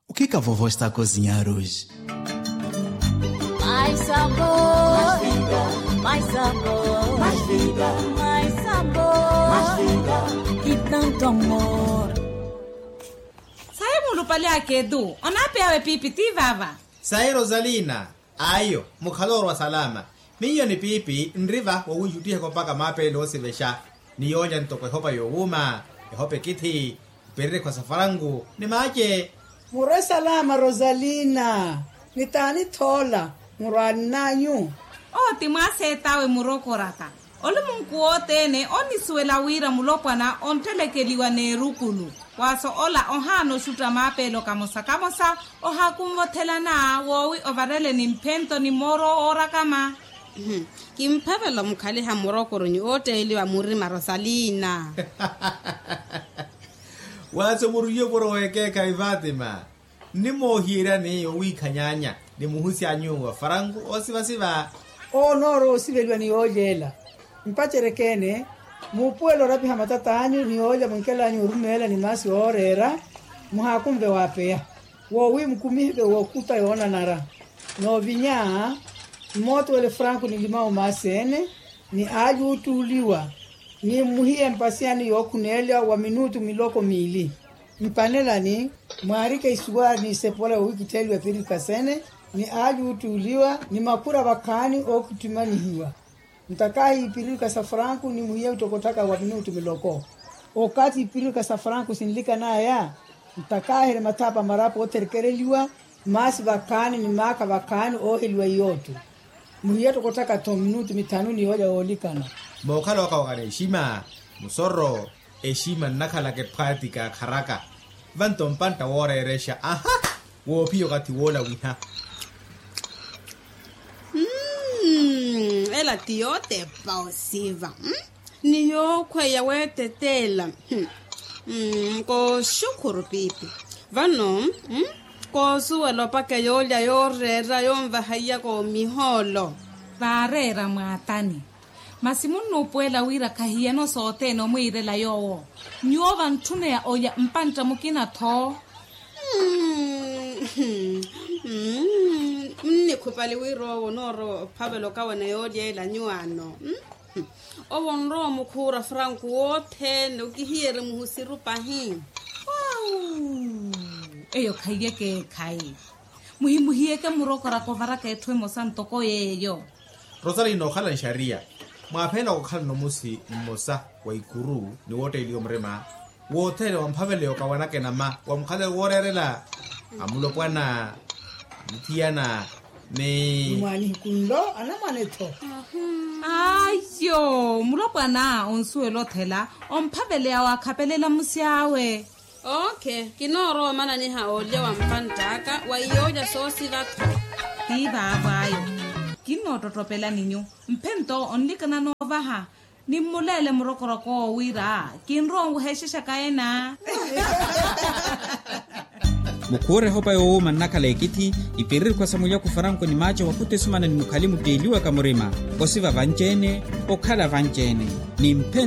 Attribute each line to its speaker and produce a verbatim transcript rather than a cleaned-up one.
Speaker 1: O que que a vovó está a cozinhar hoje?
Speaker 2: Mais sabor, mais vida, mais sabor, mais vida, mais sabor, mais vida e tanto amor.
Speaker 3: Sai mulupali akedu, onape awe pipiti vava.
Speaker 4: Sai Rosalina, ayo, mukhaloro wa salama. Miyo ni pipi, nriva wa wujutihe kwa paka mape lo sivesha. Ni yonja ntokwe hopa yowuma, hope kiti, perre kwa safarangu, ni maje.
Speaker 5: Mure salama Rosalina, nitani thola, murani nanyu.
Speaker 3: O timase tawe muroko rata. Olu munkuote ne onisuela wira mulopana ontelekeliwa ne rukulu. Waso ola ohano shuta mapelo kamosa kamosa oha kumvothela na wowi ovarele ni mpento ni moro ora kama.
Speaker 6: Hmm. Kimpavela mukhali ha moroko ronyi oteliwa murima Rosalina.
Speaker 4: Waso muruyo boro weke kai Fatima. Ni mohira ni owi kanyanya. Ni muhusi anyu wa farangu osiva siva.
Speaker 5: O noro osiveliwa ni ojela. Mpacherekene, mupuelo rapi hamatata anyu ni oja mkela anyu rumela ni masi orera. Muhakumbe wapea. Wowi mkumihe wokuta yona nara. No vinya, moto wele franku ni limao masene. Ni aju utuliwa. Ni muhie mpasiani yokunelia wa minutu miloko mili. Mpanela ni muharike isuwa ni sepola wiki telu ya pili kasene. Ni aju utuliwa ni makura wakani okutumani hiwa. Mtakahi ipirika safranku ni muhie utokotaka wa minutu miloko. Okati ipirika safranku sinilika na ya. Mtakahi re matapa marapo oterkereliwa. Masi wakani ni maka wakani oheliwa yotu. Muhie utokotaka to minutu mitanu ni hoja olikana.
Speaker 4: Mokalo waka wakane eshima, musoro, eshima nakala ke pratika karaka. Vanto mpanta wore eresha, aha, wopiyo kati wola wiha.
Speaker 6: Hmm, ela tiote pausiva. Hmm? Niyo kweya wetetela. Hmm. Hmm, ko shukuru pipi. Vano, hmm? Ko suwelo pake yolya yorera yomva haya ko miholo.
Speaker 3: Varera mwatani. Masimuno puela wira kahia no sote no muire la yo. Nyova ntune ya oya mpanta mukina tho.
Speaker 6: Hmm. Hmm. Mni kupali wiro wonoro pabelo kawa na yodye la nyuano. Hmm. Owo nro mukura franku wote no kihiere muhusiru pahi.
Speaker 3: Wow. Eyo kaiye ke kai. Muhimuhie ke muroko rakovara ke etwe mosanto ko yeyo.
Speaker 4: Rosalina okhala nsharia. Mwapenda kukhala nomusi mmosa wa ikuru ni wote iliyo mrema. Wote wa mpavele yokawanake na ma. Wa mkhale worerela. Amulo kwana mtiana ni...
Speaker 5: Mwani kundo anamaneto.
Speaker 3: Ayo, mulopana onsuelo thela. Ompavele ya wakapelela musiawe.
Speaker 6: Okay, kinoro mana ni haolya wa mpantaka wa iyoja sosi vato.
Speaker 3: Tiba abayo. Kino totopela ninyo. Mpento onlikana novaha. Ni mulele murokoroko wira. Kinrongu heshisha kaena.
Speaker 7: Mukure hopa yo manaka lekiti ipirir kwa samuya kufaranko ni macho wakute sumana ni mukalimu deliwa kamurima. Osiva vanjene, okala vanjene. Ni mpento